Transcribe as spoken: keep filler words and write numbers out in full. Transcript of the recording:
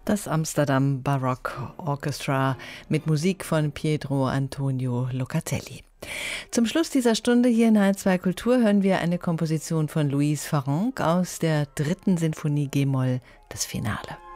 Das Amsterdam Baroque Orchestra mit Musik von Pietro Antonio Locatelli. Zum Schluss dieser Stunde hier in H R zwei Kultur hören wir eine Komposition von Louise Farrenc aus der dritten Sinfonie G-Moll, das Finale.